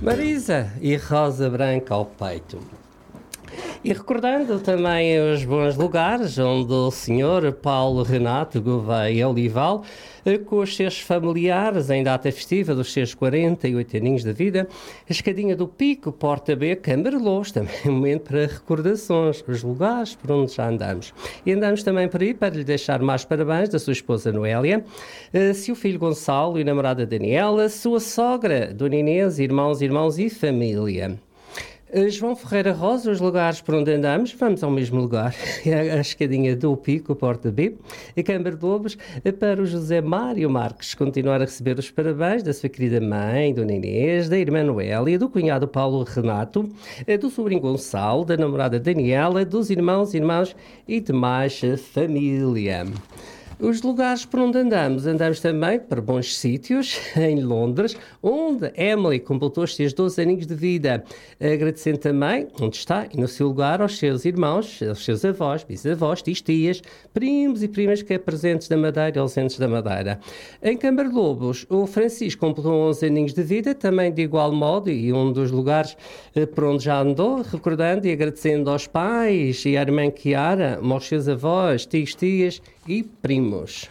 Marisa e Rosa Branca ao peito. E recordando também os bons lugares onde o senhor Paulo Renato Gouveia Olival, com os seus familiares em data festiva dos seus 48 aninhos de vida, a escadinha do Pico, Porta B, Câmara-Lous, também um momento para recordações, os lugares por onde já andamos. E andamos também por aí para lhe deixar mais parabéns da sua esposa Noélia, seu filho Gonçalo e namorada Daniela, sua sogra Dona Inês, irmãos e família. João Ferreira Rosa, os lugares por onde andamos, vamos ao mesmo lugar, a escadinha do Pico, Porta B, a Câmara de Lobos, para o José Mário Marques continuar a receber os parabéns da sua querida mãe, Dona Inês, da irmã Noélia, do cunhado Paulo Renato, do sobrinho Gonçalo, da namorada Daniela, dos irmãos e demais família. Os lugares por onde andamos também para bons sítios, em Londres, onde Emily completou os seus 12 aninhos de vida. Agradecendo também, onde está e no seu lugar, aos seus irmãos, aos seus avós, bisavós, tias, primos e primas que é presentes da Madeira e ausentes da Madeira. Em Câmara de Lobos, o Francisco completou 11 aninhos de vida, também de igual modo, e um dos lugares por onde já andou, recordando e agradecendo aos pais e à irmã Chiara, aos seus avós, tias e primos.